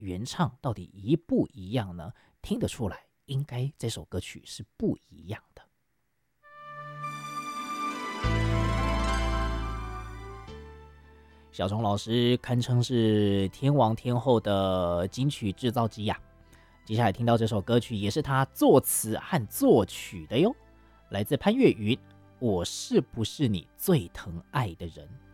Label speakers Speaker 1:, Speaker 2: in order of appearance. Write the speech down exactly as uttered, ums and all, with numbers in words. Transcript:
Speaker 1: 原唱到底一不一样呢？听得出来，应该这首歌曲是不一样的。小虫老师堪称是天王天后的金曲制造机呀、啊。接下来听到这首歌曲也是他作词和作曲的哟，来自潘越云，《我是不是你最疼爱的人》。